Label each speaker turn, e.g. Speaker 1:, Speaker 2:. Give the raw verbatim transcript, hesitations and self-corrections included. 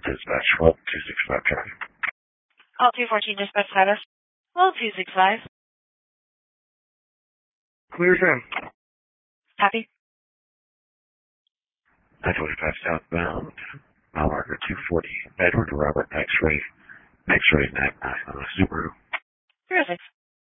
Speaker 1: Dispatch, twelve two six five traffic.
Speaker 2: Call two fourteen dispatch status. twelve two six five.
Speaker 3: Clear ten.
Speaker 2: Copy.
Speaker 1: nine twenty-five southbound, mile marker two forty, Edward Robert X-ray, X-ray nine nine on a Subaru.
Speaker 2: zero six.